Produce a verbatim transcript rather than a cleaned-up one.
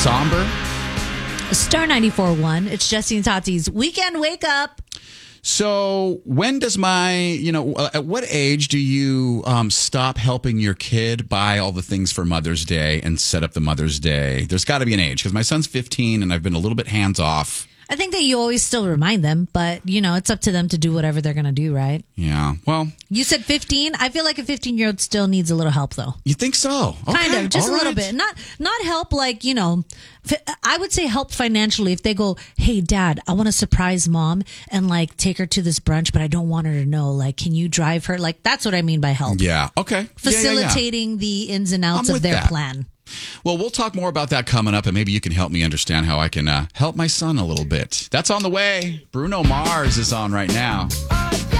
somber. Star ninety-four point one. It's Jesse and Tati's Weekend Wake Up. So when does my, you know, at what age do you um, stop helping your kid buy all the things for Mother's Day and set up the Mother's Day? There's got to be an age because my son's fifteen and I've been a little bit hands off. I think that you always still remind them, but, you know, it's up to them to do whatever they're going to do, right? Yeah. Well, you said fifteen. I feel like a fifteen-year-old still needs a little help, though. You think so? Okay. Kind of, just all a little right. bit. Not not help like, you know, I would say help financially if they go, hey, Dad, I want to surprise Mom and, like, take her to this brunch, but I don't want her to know. Like, can you drive her? Like, that's what I mean by help. Yeah. Okay. Facilitating yeah, yeah, yeah. the ins and outs I'm of with their that. plan. Well, we'll talk more about that coming up, and maybe you can help me understand how I can uh, help my son a little bit. That's on the way. Bruno Mars is on right now.